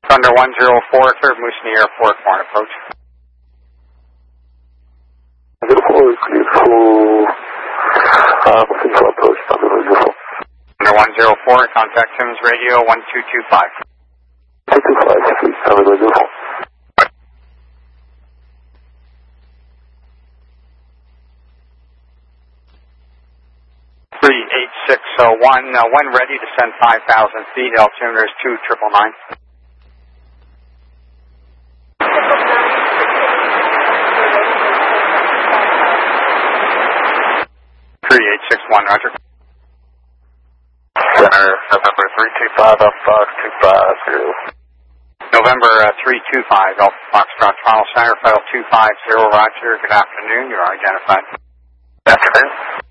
Thunder 104, clear Moose in the airport, foreign approach. 104 is clear for central approach, Thunder 104. Thunder 104, contact Simmons Radio 1225. 225, please, Thunder 104. 38601, when ready to send 5,000 feet, altimeter is 2999. 3861, roger. Center, November 325, Alpha Fox 250. November 325, Alpha Foxtrot Toronto Center, file 250, roger. Good afternoon, you're identified. Good afternoon.